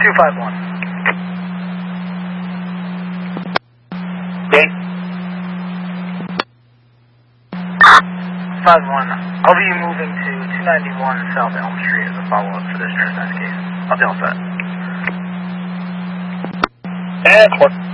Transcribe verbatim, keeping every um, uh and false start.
two five one. Okay. five one. I'll be moving to two ninety-one South Elm Street as a follow-up for this trespass case. I'll be all set. And